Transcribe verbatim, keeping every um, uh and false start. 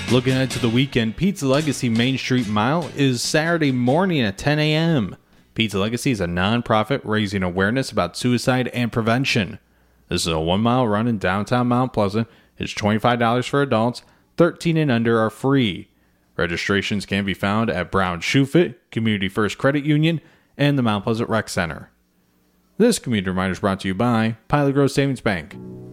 Looking ahead to the weekend, Pizza Legacy Main Street Mile is Saturday morning at ten a.m. Pizza Legacy is a non-profit raising awareness about suicide and prevention. This is a one-mile run in downtown Mount Pleasant. It's twenty-five dollars for adults. thirteen and under are free. Registrations can be found at Brown Shoe Fit, Community First Credit Union, and the Mount Pleasant Rec Center. This community reminder is brought to you by Pilot Grove Savings Bank.